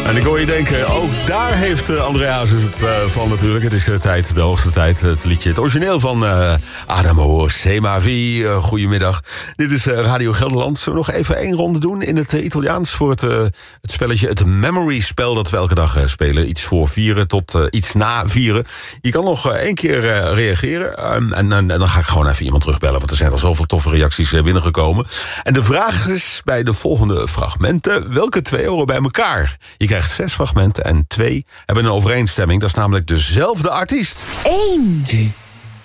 En ik hoor je denken, ook daar heeft André Hazes het van natuurlijk. Het is de hoogste tijd, het liedje. Het origineel van Adamo Semavi. Goedemiddag. Dit is Radio Gelderland. Zullen we nog even 1 ronde doen in het Italiaans voor het spelletje, het memory spel dat we elke dag spelen. Iets voor 4 tot iets na 4. Je kan nog 1 keer reageren. En dan ga ik gewoon even iemand terugbellen, want er zijn al zoveel toffe reacties binnengekomen. En de vraag is bij de volgende fragmenten: welke 2 horen bij elkaar? Je krijgt 6 fragmenten en 2 hebben een overeenstemming. Dat is namelijk dezelfde artiest. 1,